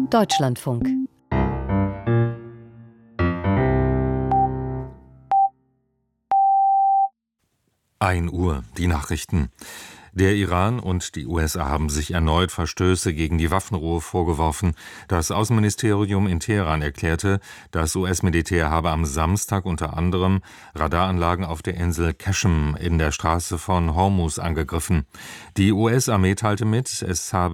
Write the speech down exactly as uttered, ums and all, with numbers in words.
Deutschlandfunk. ein Uhr, die Nachrichten. Der Iran und die U S A haben sich erneut Verstöße gegen die Waffenruhe vorgeworfen. Das Außenministerium in Teheran erklärte, das U S-Militär habe am Samstag unter anderem Radaranlagen auf der Insel Qashm in der Straße von Hormuz angegriffen. Die U S-Armee teilte mit, es habe